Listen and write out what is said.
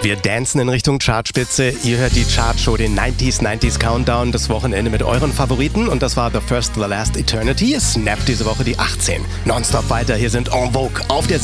Wir dancen in Richtung Chartspitze. Ihr hört die Chartshow, den 90s Countdown, das Wochenende mit euren Favoriten. Und das war The First, The Last Eternity. Snap diese Woche die 18. Nonstop weiter. Hier sind En Vogue auf der